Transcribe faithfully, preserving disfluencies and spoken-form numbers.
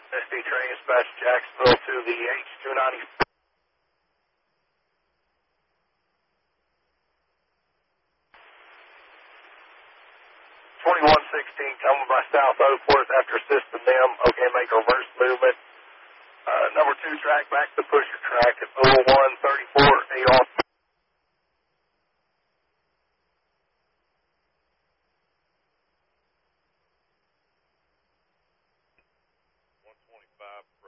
S D train dispatch Jacksonville to the H two ninety. twenty-one sixteen coming by South Oakworth after assisting them. Okay, make a reverse movement. Uh, number two track back to pusher track at oh one thirty-four, eight off. one twenty-five.